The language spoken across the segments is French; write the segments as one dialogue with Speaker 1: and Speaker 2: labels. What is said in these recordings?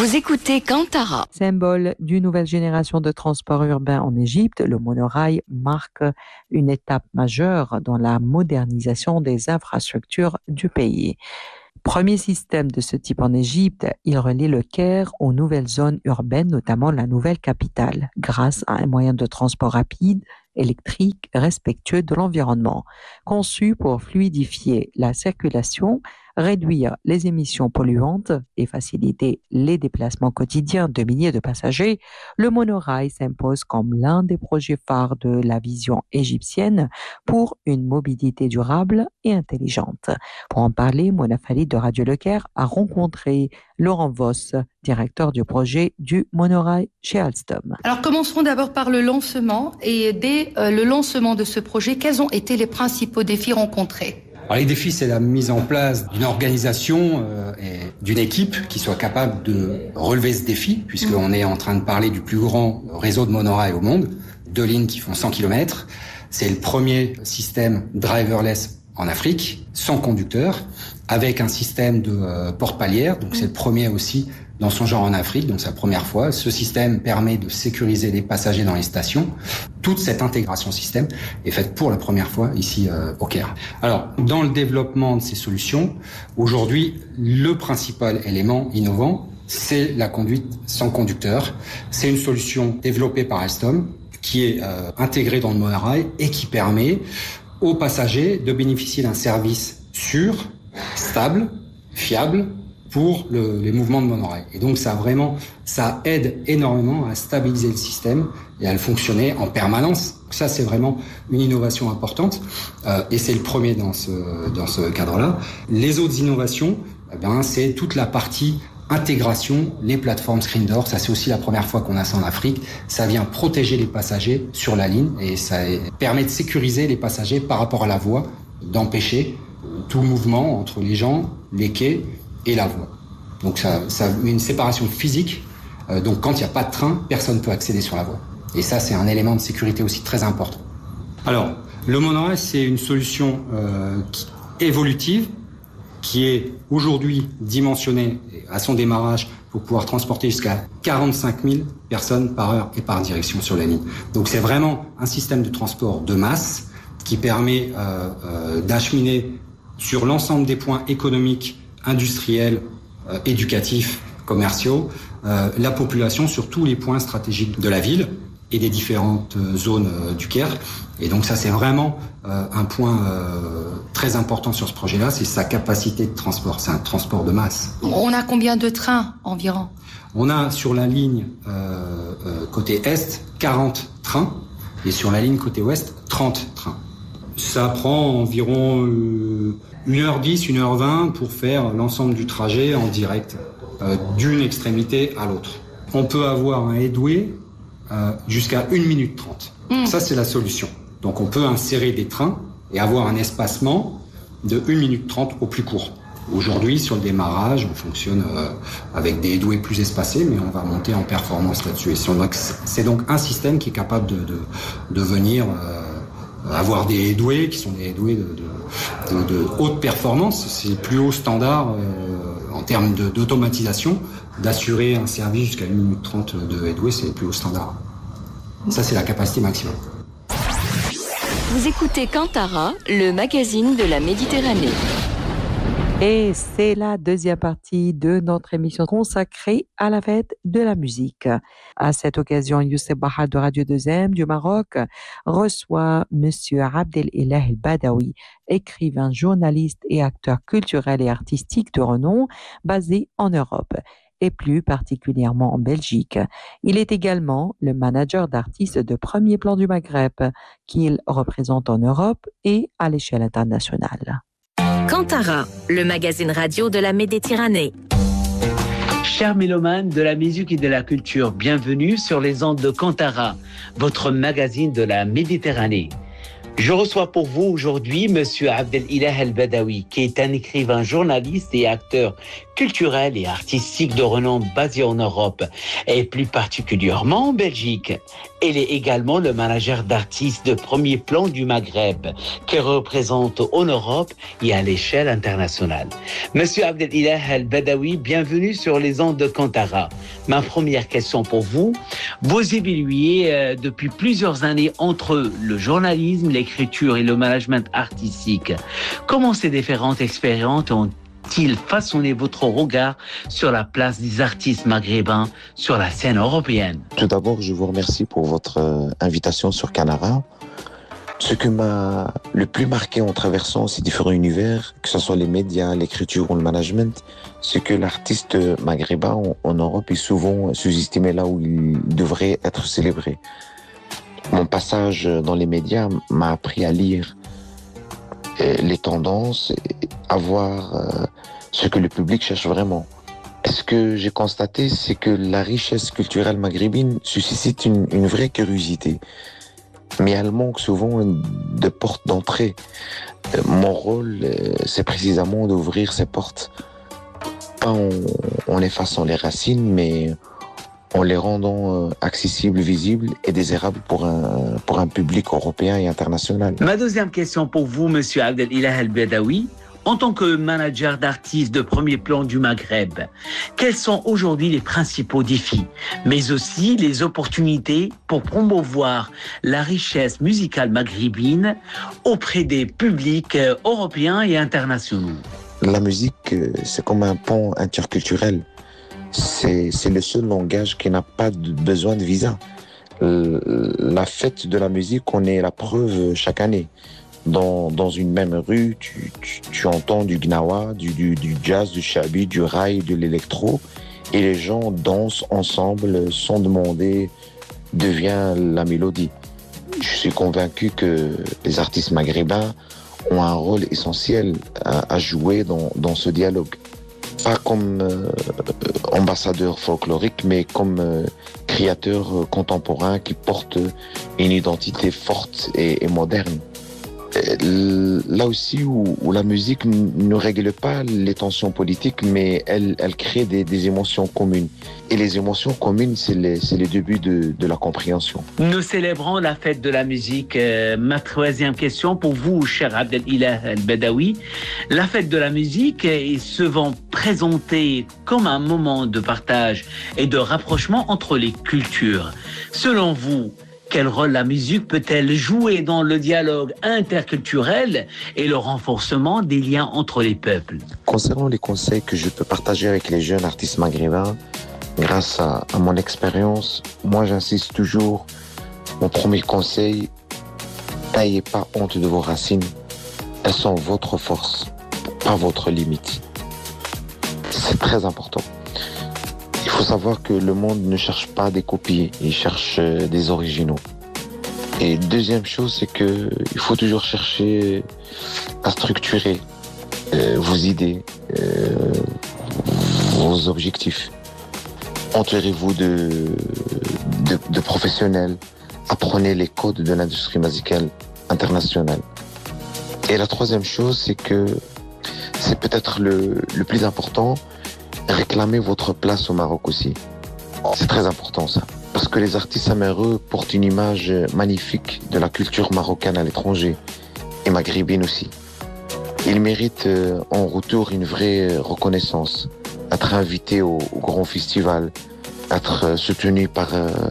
Speaker 1: Vous écoutez Kantara.
Speaker 2: Symbole d'une nouvelle génération de transport urbain en Égypte, le monorail marque une étape majeure dans la modernisation des infrastructures du pays. Premier système de ce type en Égypte, il relie le Caire aux nouvelles zones urbaines, notamment la nouvelle capitale, grâce à un moyen de transport rapide, électrique, respectueux de l'environnement. Conçu pour fluidifier la circulation, réduire les émissions polluantes et faciliter les déplacements quotidiens de milliers de passagers, le monorail s'impose comme l'un des projets phares de la vision égyptienne pour une mobilité durable et intelligente. Pour en parler, Mona Khalid de Radio Le Caire a rencontré Laurent Voss, directeur du projet du monorail chez Alstom.
Speaker 3: Alors commençons d'abord par le lancement. Et dès le lancement de ce projet, quels ont été les principaux défis rencontrés ?
Speaker 4: Alors les défis, c'est la mise en place d'une organisation et d'une équipe qui soit capable de relever ce défi, puisqu'on est en train de parler du plus grand réseau de monorail au monde, 2 lignes qui font 100 km. C'est le premier système driverless en Afrique, sans conducteur, avec un système de porte-palière. Donc c'est le premier aussi dans son genre en Afrique, donc c'est la première fois. Ce système permet de sécuriser les passagers dans les stations. Toute cette intégration système est faite pour la première fois ici au Caire. Alors, dans le développement de ces solutions, aujourd'hui, le principal élément innovant, c'est la conduite sans conducteur. C'est une solution développée par Alstom qui est intégrée dans le monorail et qui permet aux passagers de bénéficier d'un service sûr, stable, fiable, pour les mouvements de monorail. Et donc ça aide énormément à stabiliser le système et à le fonctionner en permanence. Ça, c'est vraiment une innovation importante et c'est le premier dans ce cadre-là. Les autres innovations, c'est toute la partie intégration, les plateformes screen door. Ça, c'est aussi la première fois qu'on a ça en Afrique. Ça vient protéger les passagers sur la ligne et ça permet de sécuriser les passagers par rapport à la voie, d'empêcher tout mouvement entre les gens, les quais et la voie. Donc ça met une séparation physique. Donc quand il n'y a pas de train, personne ne peut accéder sur la voie. Et ça, c'est un élément de sécurité aussi très important. Alors, le monorail, c'est une solution évolutive qui est aujourd'hui dimensionnée à son démarrage pour pouvoir transporter jusqu'à 45 000 personnes par heure et par direction sur la ligne. Donc c'est vraiment un système de transport de masse qui permet d'acheminer sur l'ensemble des points économiques, industriels, éducatifs, commerciaux, la population sur tous les points stratégiques de la ville et des différentes zones du Caire. Et donc ça, c'est vraiment un point très important sur ce projet-là, c'est sa capacité de transport. C'est un transport de masse.
Speaker 3: On a combien de trains environ ?
Speaker 4: On a sur la ligne côté est 40 trains et sur la ligne côté ouest 30 trains. Ça prend environ 1h10, 1h20 pour faire l'ensemble du trajet en direct d'une extrémité à l'autre. On peut avoir un headway jusqu'à 1 minute 30. Ça, c'est la solution. Donc on peut insérer des trains et avoir un espacement de 1 minute 30 au plus court. Aujourd'hui, sur le démarrage, on fonctionne avec des headways plus espacés, mais on va monter en performance là-dessus. Et c'est donc un système qui est capable de venir avoir des headways qui sont des headways de haute performance. C'est le plus haut standard en termes d'automatisation. D'assurer un service jusqu'à 1 minute 30 de headway, c'est le plus haut standard. Ça, c'est la capacité maximum.
Speaker 1: Vous écoutez Kantara, le magazine de la Méditerranée.
Speaker 2: Et c'est la deuxième partie de notre émission consacrée à la fête de la musique. À cette occasion, Youssef Bahar de Radio 2M du Maroc reçoit Monsieur Abdel-Ilah El-Badawi, écrivain, journaliste et acteur culturel et artistique de renom, basé en Europe et plus particulièrement en Belgique. Il est également le manager d'artistes de premier plan du Maghreb qu'il représente en Europe et à l'échelle internationale.
Speaker 1: Kantara, le magazine radio de la Méditerranée.
Speaker 5: Chers mélomanes de la musique et de la culture, bienvenue sur les ondes de Kantara, votre magazine de la Méditerranée. Je reçois pour vous aujourd'hui Monsieur Abdelilah El-Badawi, qui est un écrivain, journaliste et acteur culturel et artistique de renom basé en Europe et plus particulièrement en Belgique. Il est également le manager d'artistes de premier plan du Maghreb, qui représente en Europe et à l'échelle internationale. Monsieur Abdelilah El-Badawi, bienvenue sur les ondes de Kantara. Ma première question pour vous, vous évoluez depuis plusieurs années entre le journalisme, l'écriture et le management artistique. Comment ces différentes expériences ont-ils façonné votre regard sur la place des artistes maghrébins sur la scène européenne?
Speaker 6: Tout d'abord, je vous remercie pour votre invitation sur Canara. Ce qui m'a le plus marqué en traversant ces différents univers, que ce soit les médias, l'écriture ou le management, c'est que l'artiste maghrébin en Europe est souvent sous-estimé là où il devrait être célébré. Mon passage dans les médias m'a appris à lire les tendances, à voir ce que le public cherche vraiment. Et ce que j'ai constaté, c'est que la richesse culturelle maghrébine suscite une vraie curiosité. Mais elle manque souvent de portes d'entrée. Mon rôle, c'est précisément d'ouvrir ces portes. Pas en effaçant les racines, mais en les rendant accessibles, visibles et désirables pour un public européen et international.
Speaker 5: Ma deuxième question pour vous, Monsieur Abdelilah El-Badawi. En tant que manager d'artistes de premier plan du Maghreb, quels sont aujourd'hui les principaux défis, mais aussi les opportunités pour promouvoir la richesse musicale maghrébine auprès des publics européens et internationaux?
Speaker 6: La musique, c'est comme un pont interculturel. C'est le seul langage qui n'a pas besoin de visa. La fête de la musique, on est la preuve chaque année. Dans une même rue, tu entends du gnawa, du jazz, du shabi, du raï, de l'électro, et les gens dansent ensemble sans demander d'où vient la mélodie. Je suis convaincu que les artistes maghrébins ont un rôle essentiel à jouer dans ce dialogue. Pas comme ambassadeur folklorique, mais comme créateur contemporain qui porte une identité forte et moderne. Là aussi où la musique ne règle pas les tensions politiques, mais elle crée des émotions communes. Et les émotions communes, c'est le début de la compréhension.
Speaker 5: Nous célébrons la fête de la musique. Ma troisième question pour vous, cher Abdelilah El-Badawi. La fête de la musique est souvent présentée comme un moment de partage et de rapprochement entre les cultures. Selon vous, quel rôle la musique peut-elle jouer dans le dialogue interculturel et le renforcement des liens entre les peuples?
Speaker 6: Concernant les conseils que je peux partager avec les jeunes artistes maghrébins, grâce à mon expérience, moi j'insiste toujours, mon premier conseil, n'ayez pas honte de vos racines. Elles sont votre force, pas votre limite. C'est très important. Il faut savoir que le monde ne cherche pas des copies, il cherche des originaux. Et deuxième chose, c'est que il faut toujours chercher à structurer vos idées, vos objectifs. Entourez-vous de professionnels, apprenez les codes de l'industrie musicale internationale. Et la troisième chose, c'est que c'est peut-être le plus important, réclamez votre place au Maroc aussi. C'est très important ça. Parce que les artistes amérindiens portent une image magnifique de la culture marocaine à l'étranger. Et maghrébine aussi. Ils méritent en retour une vraie reconnaissance. Être invités au grand festival. Être soutenus par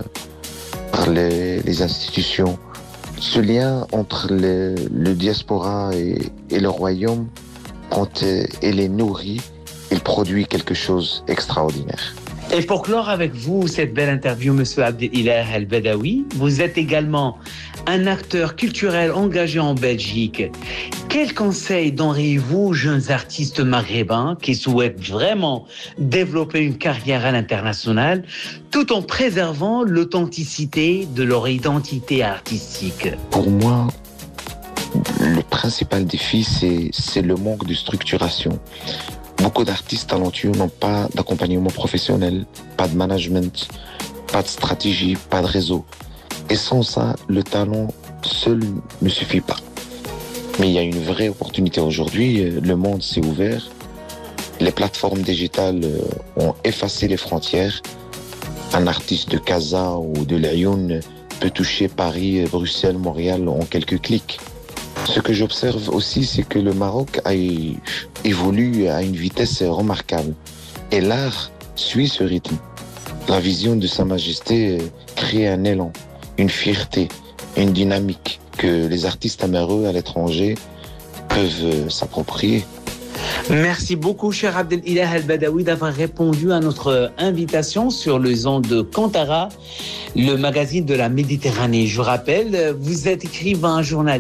Speaker 6: les institutions. Ce lien entre le diaspora et le royaume, quand il est nourri, il produit quelque chose d'extraordinaire.
Speaker 5: Et pour clore avec vous cette belle interview, Monsieur Abdelilah El-Badawi, vous êtes également un acteur culturel engagé en Belgique. Quels conseils donneriez-vous aux jeunes artistes maghrébins qui souhaitent vraiment développer une carrière à l'international tout en préservant l'authenticité de leur identité artistique?
Speaker 6: Pour moi, le principal défi, c'est le manque de structuration. Beaucoup d'artistes talentueux n'ont pas d'accompagnement professionnel, pas de management, pas de stratégie, pas de réseau. Et sans ça, le talent seul ne suffit pas. Mais il y a une vraie opportunité aujourd'hui. Le monde s'est ouvert. Les plateformes digitales ont effacé les frontières. Un artiste de Casa ou de Lyon peut toucher Paris, Bruxelles, Montréal en quelques clics. Ce que j'observe aussi, c'est que le Maroc a évolué à une vitesse remarquable. Et l'art suit ce rythme. La vision de Sa Majesté crée un élan, une fierté, une dynamique que les artistes amoureux à l'étranger peuvent s'approprier.
Speaker 5: Merci beaucoup, cher Abdelilah El-Badawi, d'avoir répondu à notre invitation sur les ondes de Kantara, le magazine de la Méditerranée. Je vous rappelle, vous êtes écrivain, journaliste.